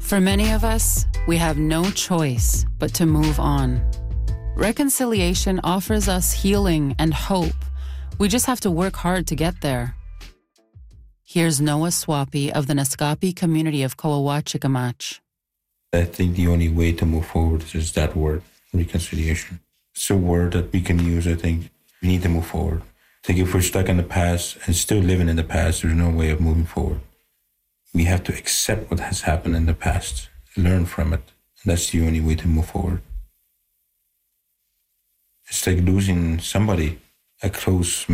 For many of us, we have no choice but to move on. Reconciliation offers us healing and hope. We just have to work hard to get there. Here's Noah Swapi of the Naskapi community of Coahuachicamach. I think the only way to move forward is just that word, reconciliation. It's a word that we can use. I think we need to move forward. I think if we're stuck in the past and still living in the past, there's no way of moving forward. We have to accept what has happened in the past, learn from it, and that's the only way to move forward. It's like losing somebody, a close